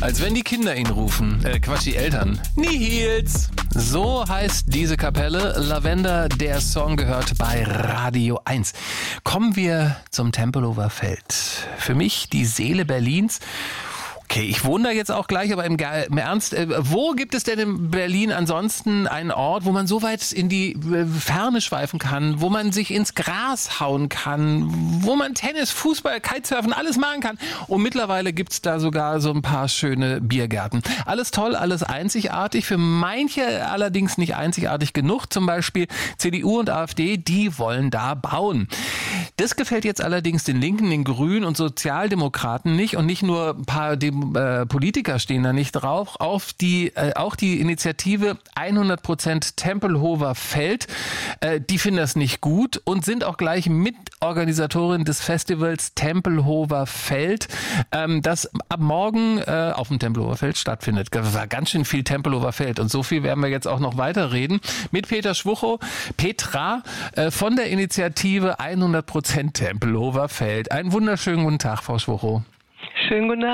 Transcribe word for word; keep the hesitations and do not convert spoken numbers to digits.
Als wenn die Kinder ihn rufen. Äh, Quatsch, die Eltern. Nihils! So heißt diese Kapelle. Lavender, der Song gehört bei Radio eins. Kommen wir zum Tempelhofer Feld. Für mich die Seele Berlins. Okay, ich wohne da jetzt auch gleich, aber im, Ge- im Ernst, äh, wo gibt es denn in Berlin ansonsten einen Ort, wo man so weit in die äh, Ferne schweifen kann, wo man sich ins Gras hauen kann, wo man Tennis, Fußball, Kitesurfen, alles machen kann? Und mittlerweile gibt's da sogar so ein paar schöne Biergärten. Alles toll, alles einzigartig, für manche allerdings nicht einzigartig genug. Zum Beispiel C D U und AfD, die wollen da bauen. Das gefällt jetzt allerdings den Linken, den Grünen und Sozialdemokraten nicht, und nicht nur ein paar Dem- äh, Politiker stehen da nicht drauf. Auf die, äh, auch die Initiative hundert Prozent Tempelhofer Feld, äh, die finden das nicht gut und sind auch gleich Mitorganisatorin des Festivals Tempelhofer Feld, ähm, das ab morgen äh, auf dem Tempelhofer Feld stattfindet. Das war ganz schön viel Tempelhofer Feld, und so viel werden wir jetzt auch noch weiterreden mit Peter Schwuchow, Petra äh, von der Initiative hundert Prozent Tempelhofer Feld. Einen wunderschönen guten Tag, Frau Schwuchow. Schönen guten Abend.